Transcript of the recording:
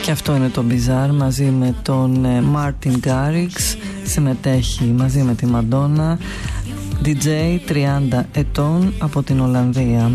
Και αυτό είναι το Bizarre μαζί με τον Martin Garrix. Συμμετέχει μαζί με τη Madonna. DJ 30 ετών από την Ολλανδία.